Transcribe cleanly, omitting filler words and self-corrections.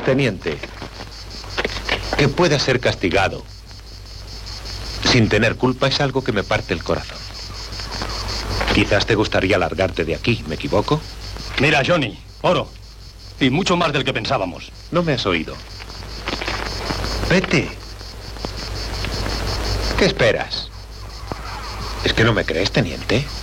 Teniente, que pueda ser castigado sin tener culpa es algo que me parte el corazón. Quizás te gustaría largarte de aquí, ¿me equivoco? Mira, Johnny, oro. Y mucho más del que pensábamos. No me has oído. Vete. ¿Qué esperas? ¿Es que no me crees, teniente?